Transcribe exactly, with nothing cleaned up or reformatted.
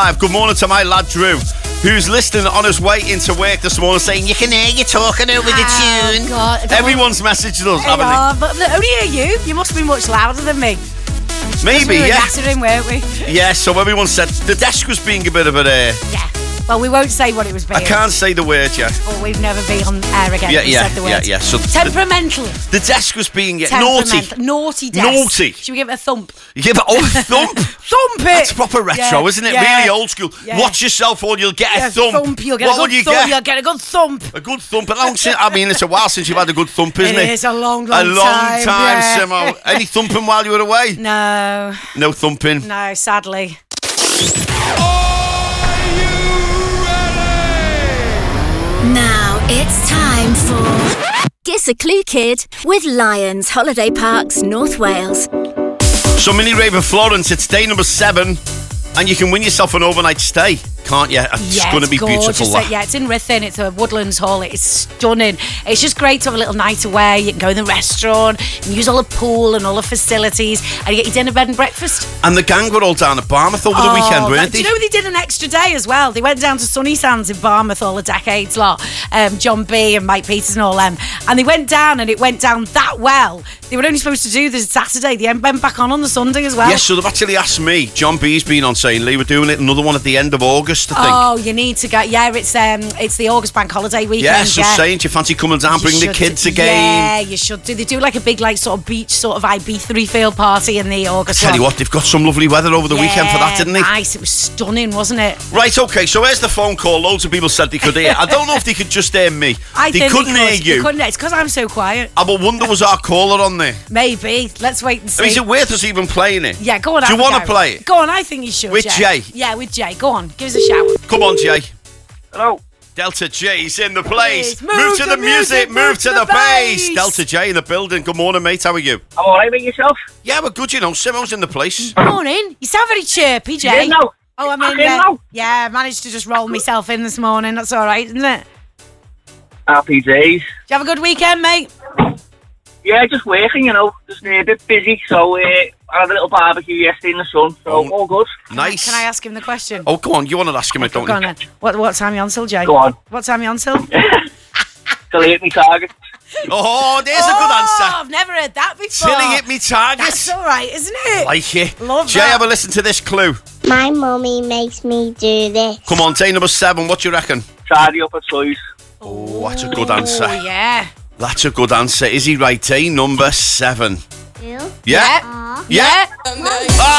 five. Good morning to my lad Drew, who's listening on his way into work this morning, saying you can hear you talking over the Oh, tune. God. Everyone's messaged us, haven't Oh, but look, only hear you. You must be much louder than me. they? Maybe, we were yeah. nattering, weren't we? Yeah. So everyone said the desk was being a bit of a. Uh, Yeah. Well, we won't say what it was being. I can't say the word yet. But we've never been on air again. Yeah, we yeah, said the yeah, word. yeah. So Temperamental. The, the desk was being yeah, naughty. Temperamental. Naughty desk. Naughty. Should we give it a thump? Yeah, but oh, thump. Thump it. That's proper retro, Yeah, isn't it? yeah, Really old school. yeah. Watch yourself or you'll get a Yeah, thump. You'll get what a would good you thump. get? You'll get a good thump. A good thump. But long since, I mean, it's a while since you've had a good thump, isn't it? It is a long, long a long time. time, yeah. Simo. Any thumping while you were away? No. No thumping. No, sadly. Now it's time for Guess a Clue Kid with Lions Holiday Parks, North Wales. So, Mini Raven Florence, it's day number seven, and you can win yourself an overnight stay, can't you? It's Yeah, going to it's be gorgeous. beautiful. that. Yeah, it's in Ruthin. It's a Woodlands Hall. It's stunning. It's just great to have a little night away. You can go in the restaurant and use all the pool and all the facilities, and you get your dinner, bed and breakfast. And the gang were all down at Barmouth over the weekend, weren't that- they? Do you know they did an extra day as well? They went down to Sunny Sands in Barmouth, all the decades lot, um, John B and Mike Peters and all them, and they went down, and it went down that well. They were only supposed to do this Saturday. They went back on on the Sunday as well. Yes, so they've actually asked me. John B's been on saying Lee, we're doing it another one at the end of August, I think. Oh, you need to go. Yeah, it's um, it's the August bank holiday weekend. Yeah, so yeah. saying, do you fancy coming down, You bring the should kids do- again? Yeah, you should do. They do like a big, like, sort of beach, sort of I B three field party in the August Tell you one. what, they've got some lovely weather over the Yeah, weekend for that, didn't they? Nice, it was stunning, wasn't it? Right, okay, so here's the phone call. Loads of people said they could hear. I don't know if they could just hear me. I they think couldn't they hear could. you. They couldn't. It's because I'm so quiet. I would wonder, was our caller on there? Maybe. Let's wait and see. I mean, is it worth us even playing it? Yeah, go on. Do you have a want to go. play it? Go on, I think you should. With Jay. Jay? Yeah, with Jay. Go on, give us a shout. Come on, Jay. Hello. Delta J's in the place. Please, move to the the music, music, move to the bass. bass. Delta J in the building. Good morning, mate. How are you? I'm alright with yourself? Yeah, we're good, you know. Simo's in the place. Morning. You sound very chirpy, Jay. Yeah, no. Oh, I mean, Okay, uh, no. yeah, I managed to just roll myself in this morning. That's all right, isn't it? Happy days. Did you have a good weekend, mate? Yeah, just working, you know. Just uh, a bit busy, so uh, I had a little barbecue yesterday in the sun, so Oh. all good. Nice. Can I ask him the question? Oh, go on. You want to ask him it, don't Go on you? then. What, what time are you on till, Jay? Go on. What time are you on till? Till I hit me target. Oh, there's a oh, good answer. I've never heard that before. Till he hit me target. That's all right, isn't it? Like it. Love Jay, that. have a listen to this clue. My mummy makes me do this. Come on, day number seven. What do you reckon? Tidy up at toys. Oh, that's a good answer. Oh, yeah. That's a good answer. Is he right? Day number seven. You? Yeah? Aw. Yeah? Yeah.